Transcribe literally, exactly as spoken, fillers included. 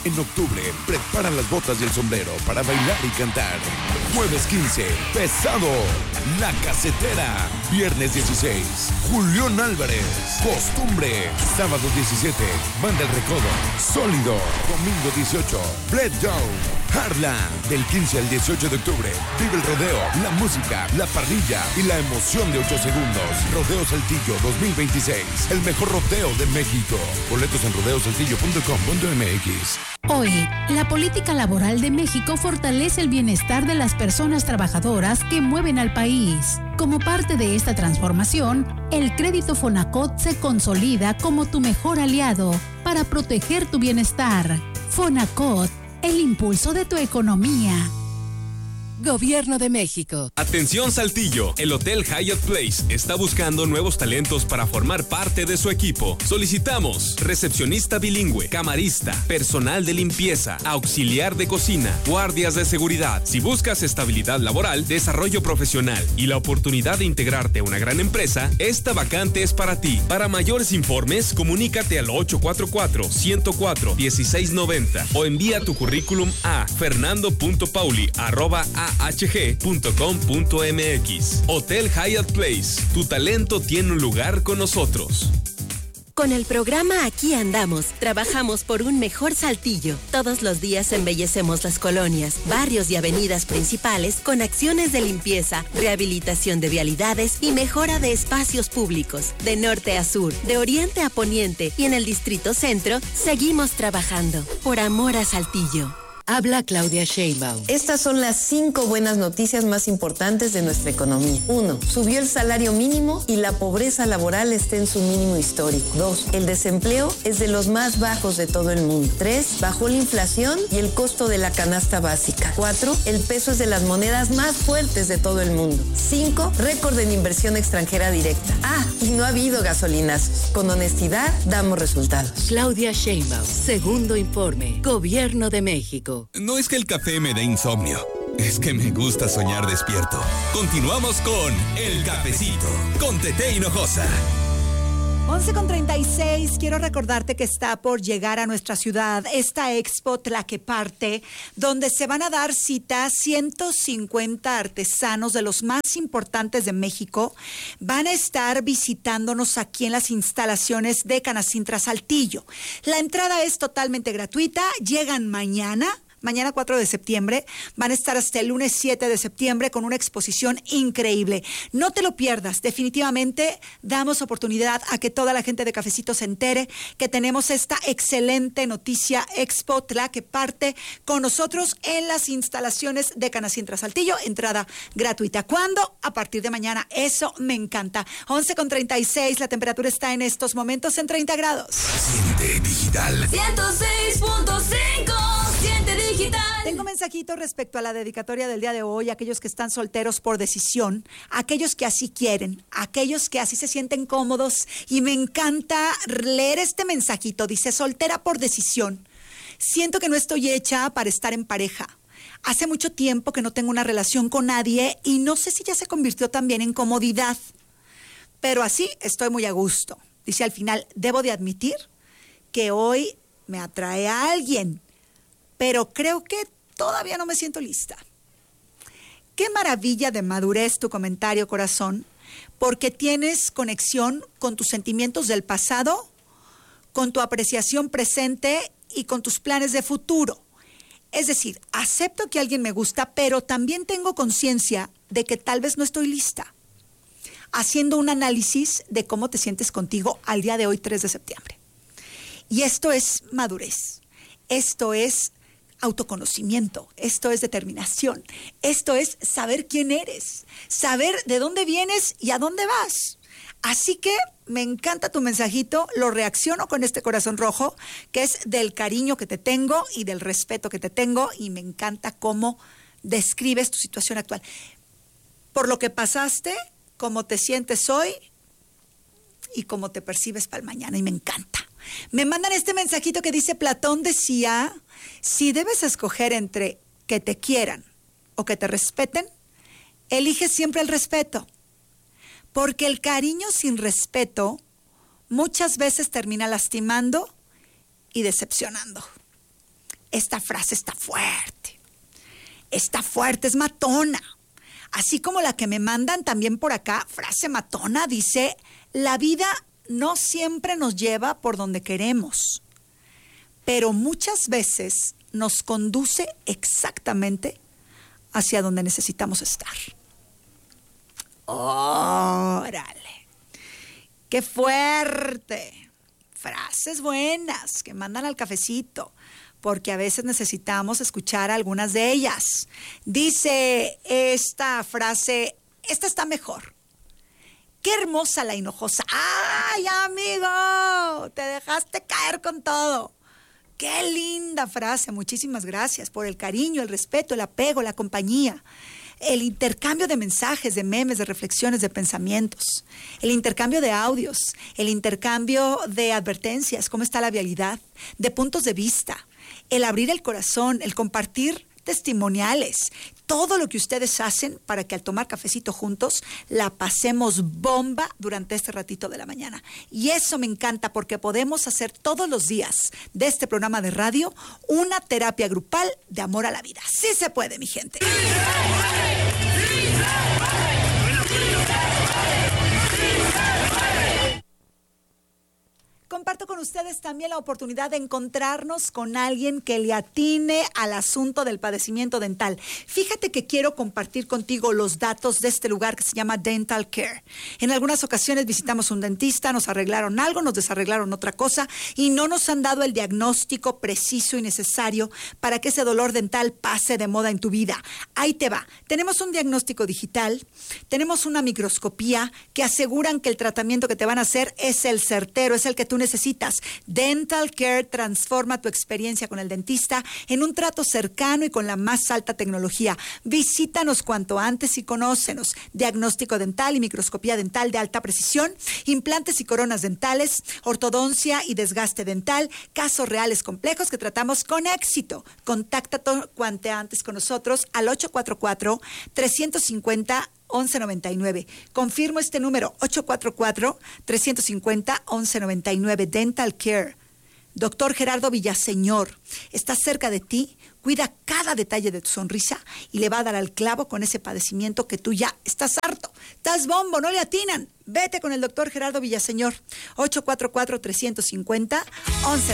En octubre, prepara las botas y el sombrero para bailar y cantar. Jueves quince, Pesado, La Casetera. Viernes dieciséis, Julián Álvarez, Costumbre. Sábado diecisiete, Banda El Recodo, Sólido. Domingo dieciocho, Fred Down, Harla. Del quince al dieciocho de octubre, vive el rodeo, la música, la parrilla y la emoción de ocho segundos. Rodeo Saltillo dos mil veintiséis, el mejor rodeo de México. Boletos en rodeo saltillo punto com punto m x. Hoy, la política laboral de México fortalece el bienestar de las personas trabajadoras que mueven al país. Como parte de esta transformación, el crédito Fonacot se consolida como tu mejor aliado para proteger tu bienestar. Fonacot, el impulso de tu economía. Gobierno de México. Atención Saltillo, el Hotel Hyatt Place está buscando nuevos talentos para formar parte de su equipo. Solicitamos recepcionista bilingüe, camarista, personal de limpieza, auxiliar de cocina, guardias de seguridad. Si buscas estabilidad laboral, desarrollo profesional y la oportunidad de integrarte a una gran empresa, esta vacante es para ti. Para mayores informes, comunícate al ocho cuatro cuatro, uno cero cuatro, uno seis nueve cero o envía tu currículum a fernando punto pauli arroba a h g punto com punto m x. Hotel Hyatt Place, tu talento tiene un lugar con nosotros. Con el programa Aquí Andamos, trabajamos por un mejor Saltillo. Todos los días embellecemos las colonias, barrios y avenidas principales con acciones de limpieza, rehabilitación de vialidades y mejora de espacios públicos. De norte a sur, de oriente a poniente y en el Distrito Centro, seguimos trabajando por amor a Saltillo. Habla Claudia Sheinbaum. Estas son las cinco buenas noticias más importantes de nuestra economía. Uno, subió el salario mínimo y la pobreza laboral está en su mínimo histórico. Dos, el desempleo es de los más bajos de todo el mundo. Tres, bajó la inflación y el costo de la canasta básica. Cuatro, el peso es de las monedas más fuertes de todo el mundo. Cinco, récord en inversión extranjera directa. Ah, y no ha habido gasolinazos. Con honestidad, damos resultados. Claudia Sheinbaum, segundo informe. Gobierno de México. No es que el café me dé insomnio, es que me gusta soñar despierto. Continuamos con El Cafecito, con Tete Hinojosa. once con treinta y seis, quiero recordarte que está por llegar a nuestra ciudad esta Expo Tlaqueparte, donde se van a dar cita ciento cincuenta artesanos de los más importantes de México. Van a estar visitándonos aquí en las instalaciones de Canacintra Saltillo. La entrada es totalmente gratuita, llegan mañana. Mañana cuatro de septiembre, van a estar hasta el lunes siete de septiembre con una exposición increíble. No te lo pierdas, definitivamente damos oportunidad a que toda la gente de Cafecito se entere que tenemos esta excelente noticia Expo Tlaqueparte con nosotros en las instalaciones de Canacintra Saltillo, entrada gratuita. ¿Cuándo? A partir de mañana, eso me encanta. once con treinta y seis, la temperatura está en estos momentos en treinta grados. Siente digital. ciento seis punto cinco, siente digital. Tengo un mensajito respecto a la dedicatoria del día de hoy, aquellos que están solteros por decisión, aquellos que así quieren, aquellos que así se sienten cómodos, y me encanta leer este mensajito. Dice: soltera por decisión. Siento que no estoy hecha para estar en pareja. Hace mucho tiempo que no tengo una relación con nadie y no sé si ya se convirtió también en comodidad. Pero así estoy muy a gusto. Dice al final: debo de admitir que hoy me atrae a alguien, pero creo que todavía no me siento lista. Qué maravilla de madurez tu comentario, corazón, porque tienes conexión con tus sentimientos del pasado, con tu apreciación presente y con tus planes de futuro. Es decir, acepto que alguien me gusta, pero también tengo conciencia de que tal vez no estoy lista. Haciendo un análisis de cómo te sientes contigo al día de hoy, tres de septiembre. Y esto es madurez. Esto es autoconocimiento, esto es determinación, esto es saber quién eres, saber de dónde vienes y a dónde vas. Así que me encanta tu mensajito, lo reacciono con este corazón rojo, que es del cariño que te tengo y del respeto que te tengo, y me encanta cómo describes tu situación actual. Por lo que pasaste, cómo te sientes hoy y cómo te percibes para el mañana, y me encanta. Me mandan este mensajito que dice: Platón decía, si debes escoger entre que te quieran o que te respeten, elige siempre el respeto, porque el cariño sin respeto muchas veces termina lastimando y decepcionando. esta frase está fuerte. Está fuerte, es matona. Así como la que me mandan también por acá, frase matona, dice, la vida no siempre nos lleva por donde queremos, pero muchas veces nos conduce exactamente hacia donde necesitamos estar. ¡Órale! ¡Qué fuerte! Frases buenas que mandan al cafecito, porque a veces necesitamos escuchar algunas de ellas. Dice esta frase, esta está mejor. ¡Qué hermosa la hinojosa! ¡Ay, amigo! Te dejaste caer con todo. ¡Qué linda frase! Muchísimas gracias por el cariño, el respeto, el apego, la compañía. El intercambio de mensajes, de memes, de reflexiones, de pensamientos. El intercambio de audios. El intercambio de advertencias, cómo está la vialidad, de puntos de vista. El abrir el corazón, el compartir testimoniales. Todo lo que ustedes hacen para que al tomar cafecito juntos la pasemos bomba durante este ratito de la mañana. Y eso me encanta porque podemos hacer todos los días de este programa de radio una terapia grupal de amor a la vida. Sí se puede, mi gente. Comparto con ustedes también la oportunidad de encontrarnos con alguien que le atine al asunto del padecimiento dental. Fíjate que quiero compartir contigo los datos de este lugar que se llama Dental Care. En algunas ocasiones visitamos un dentista, nos arreglaron algo, nos desarreglaron otra cosa y no nos han dado el diagnóstico preciso y necesario para que ese dolor dental pase de moda en tu vida. Ahí te va. Tenemos un diagnóstico digital, tenemos una microscopía que aseguran que el tratamiento que te van a hacer es el certero, es el que tú necesitas. Dental Care transforma tu experiencia con el dentista en un trato cercano y con la más alta tecnología. Visítanos cuanto antes y conócenos. Diagnóstico dental y microscopía dental de alta precisión, implantes y coronas dentales, ortodoncia y desgaste dental, casos reales complejos que tratamos con éxito. Contáctate cuanto antes con nosotros al ocho cuatro cuatro, tres cinco cero, once noventa y nueve. Confirmo este número, ocho cuatro cuatro, tres cinco cero, once noventa y nueve. Dental Care. Doctor Gerardo Villaseñor, está cerca de ti, cuida cada detalle de tu sonrisa y le va a dar al clavo con ese padecimiento que tú ya estás harto. Estás bombo, no le atinan. Vete con el doctor Gerardo Villaseñor, ocho cuatro cuatro, tres cinco cero, once